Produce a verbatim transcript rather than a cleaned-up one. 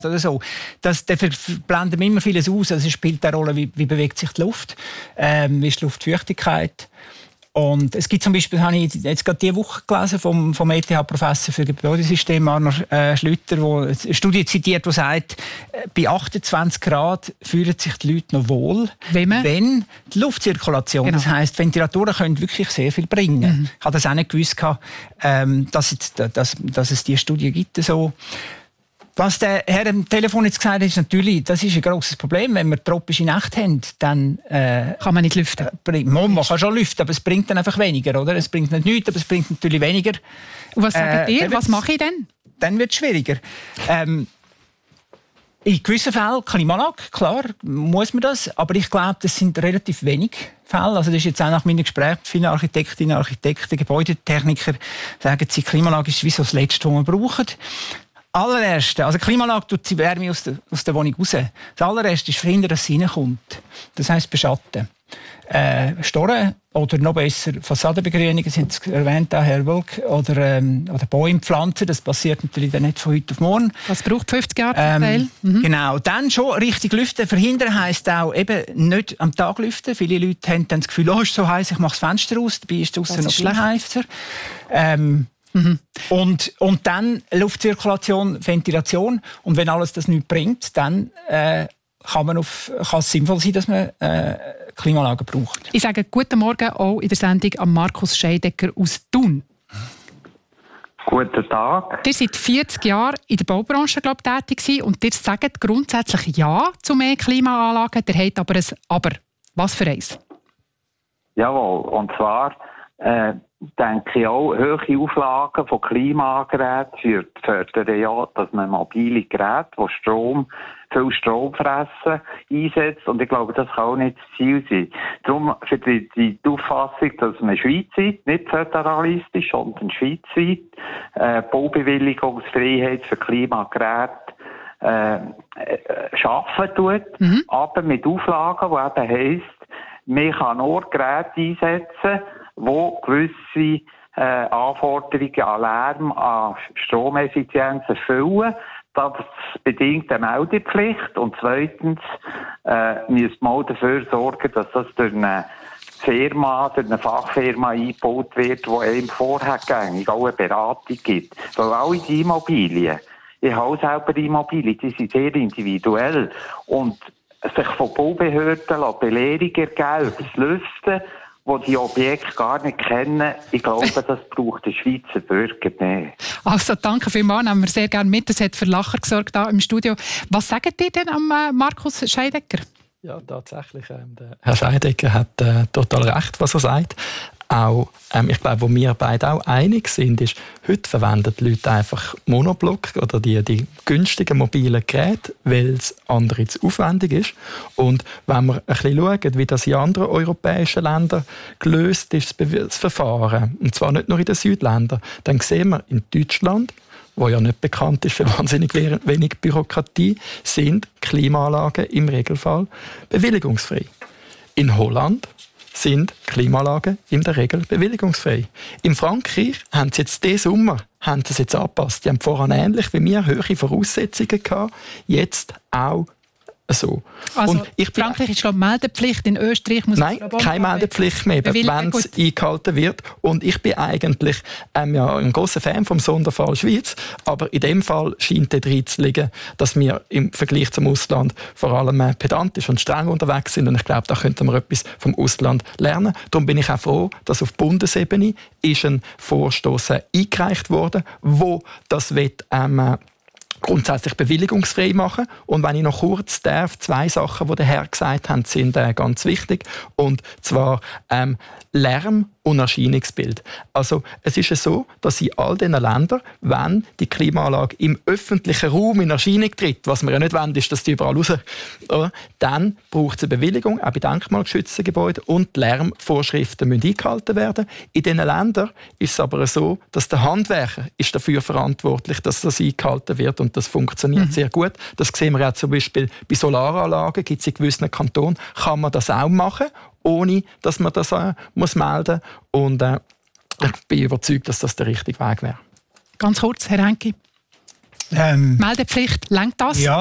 oder so. Das, da blenden wir immer vieles aus. Also es spielt eine Rolle, wie, wie bewegt sich die Luft, ähm, wie ist die Luftfeuchtigkeit. Und es gibt zum Beispiel, habe ich jetzt gerade diese Woche gelesen, vom, vom E T H-Professor für Gebäudesystem, Arno äh, Schlüter, der eine Studie zitiert, die sagt, äh, bei achtundzwanzig Grad fühlen sich die Leute noch wohl, wenn, wenn die Luftzirkulation, genau. Das heisst, Ventilatoren können wirklich sehr viel bringen. Mhm. Ich hatte das auch nicht gewusst, ähm, dass, jetzt, dass, dass es diese Studie gibt. So. Was der Herr am Telefon jetzt gesagt hat, ist natürlich, das ist ein grosses Problem. Wenn wir tropische Nacht haben, dann äh, kann man nicht lüften. Äh, man kann schon lüften, aber es bringt dann einfach weniger, oder? Es bringt nicht nichts, aber es bringt natürlich weniger. Und was sagt äh, ihr? Was mache ich denn? Dann wird es schwieriger. Ähm, in gewissen Fällen Klimaanlage, klar, muss man das, aber ich glaube, das sind relativ wenig Fälle. Also das ist jetzt auch nach meinen Gesprächen mit vielen Architektinnen, Architekten, Gebäudetechniker, sagen sie, Klimaanlage ist wie so das Letzte, was wir brauchen. Allererste, also die Klimaanlage tut die Wärme aus der, aus der Wohnung raus. Das allererste ist verhindern, dass sie reinkommt. Das heisst beschatten. Äh, Storen oder noch besser Fassadenbegrünungen, sind erwähnt, auch Herr Wölk, oder, ähm, oder Bäume pflanzen. Das passiert natürlich dann nicht von heute auf morgen. Das braucht fünfzig Jahre zum Teil. Ähm, mhm. Genau, dann schon richtig lüften. Verhindern heisst auch eben nicht am Tag lüften. Viele Leute haben dann das Gefühl, oh, ist so heiß, ich mache das Fenster aus, dabei ist draussen noch viel heißer. Ähm, Mhm. Und, und dann Luftzirkulation, Ventilation. Und wenn alles das nicht bringt, dann äh, kann, man auf, kann es sinnvoll sein, dass man äh, Klimaanlagen braucht. Ich sage guten Morgen auch in der Sendung an Markus Scheidecker aus Thun. Guten Tag. Ihr seid vierzig Jahre in der Baubranche, glaube ich, tätig gewesen und ihr sagt grundsätzlich Ja zu mehr Klimaanlagen. Ihr habt aber ein Aber. Was für eins? Jawohl, und zwar äh, denke ich auch, hohe Auflagen von Klimageräten fördern ja, dass man mobile Geräte, die Strom, viel Strom fressen, einsetzt. Und ich glaube, das kann auch nicht das Ziel sein. Darum für die, die Auffassung, dass man schweizweit, nicht föderalistisch, sondern schweizweit, äh, Baubewilligungsfreiheit für Klimageräte äh, äh, schaffen tut, mhm. aber mit Auflagen, die eben heisst, man kann nur Geräte einsetzen, wo gewisse äh, Anforderungen an Lärm, an Stromeffizienz erfüllen. Das bedingt eine Meldepflicht. Und zweitens äh, müsste man auch dafür sorgen, dass das durch eine Firma, durch eine Fachfirma eingebaut wird, die einem vorhergängig auch eine Beratung gibt. Weil alle die Immobilien, ich habe selber Immobilien, die sind sehr individuell. Und sich von Baubehörden Belehrung ergeben, das Lüften, die die Objekte gar nicht kennen, ich glaube, das braucht der Schweizer Bürger nicht. Also danke vielmals, nehmen wir sehr gerne mit. Das hat für Lacher gesorgt hier im Studio. Was sagt ihr denn am äh, Markus Scheidecker? Ja, tatsächlich. Ähm, der Herr Scheidecker hat äh, total recht, was er sagt. Auch, ähm, ich glaube, wo wir beide auch einig sind, ist, heute verwenden die Leute einfach Monoblock oder die, die günstigen mobilen Geräte, weil es andere zu aufwendig ist. Und wenn wir ein bisschen schauen, wie das in anderen europäischen Ländern gelöst ist, das Verfahren, und zwar nicht nur in den Südländern, dann sehen wir in Deutschland, wo ja nicht bekannt ist für wahnsinnig wenig Bürokratie, sind Klimaanlagen im Regelfall bewilligungsfrei. In Holland sind Klimaanlagen in der Regel bewilligungsfrei. In Frankreich haben sie jetzt diesen Sommer haben sie es jetzt angepasst. Die haben vorher ähnlich wie wir hohe Voraussetzungen gehabt, jetzt auch so. Also und ich Frankreich ist glaube Meldepflicht, in Österreich muss Nein, keine Meldepflicht mehr, wenn es eingehalten wird. Und ich bin eigentlich ähm, ja, ein grosser Fan vom Sonderfall Schweiz, aber in dem Fall scheint drin zu liegen, dass wir im Vergleich zum Ausland vor allem äh, pedantisch und streng unterwegs sind und ich glaube, da könnten wir etwas vom Ausland lernen. Darum bin ich auch froh, dass auf Bundesebene ist ein Vorstoß äh, eingereicht wurde, wo das wird, ähm, grundsätzlich bewilligungsfrei machen. Und wenn ich noch kurz darf, zwei Sachen, die der Herr gesagt hat, sind äh, ganz wichtig. Und zwar ähm, Lärm und Erscheinungsbild. Also es ist ja so, dass in all diesen Ländern, wenn die Klimaanlage im öffentlichen Raum in Erscheinung tritt, was wir ja nicht wollen, ist, dass die überall raus, oder? Dann braucht es eine Bewilligung, auch bei denkmalgeschützten Gebäuden, und die Lärmvorschriften müssen eingehalten werden. In diesen Ländern ist es aber so, dass der Handwerker ist dafür verantwortlich, dass das eingehalten wird, und das funktioniert mhm. sehr gut. Das sehen wir auch zum Beispiel bei Solaranlagen, gibt es in gewissen Kantonen, kann man das auch machen, ohne dass man das äh, muss melden muss. Und äh, ich bin überzeugt, dass das der richtige Weg wäre. Ganz kurz, Herr Henke. Ähm, Meldepflicht, lenkt das? Ja.